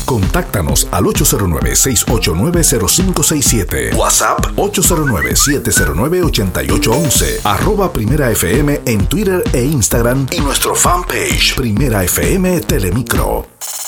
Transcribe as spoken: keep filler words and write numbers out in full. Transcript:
Contáctanos al ocho cero nueve, seis ocho nueve, cero cinco seis siete. WhatsApp ocho cero nueve, siete cero nueve, ocho ocho uno uno. Arroba Primera F M en Twitter e Instagram y nuestro fanpage Primera F M Telemicro.